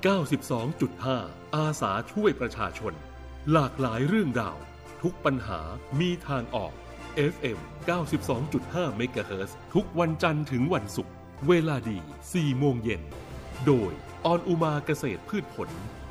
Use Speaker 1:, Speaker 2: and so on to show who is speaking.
Speaker 1: 92.5 อาสาช่วยประชาชนหลากหลายเรื่องราวทุกปัญหามีทางออก FM 92.5 เมกะเฮิรตซ์ทุกวันจันทร์ถึงวันศุกร์เวลาดี 4 โมงเย็นโดยออนอุมาเกษตรพืชผล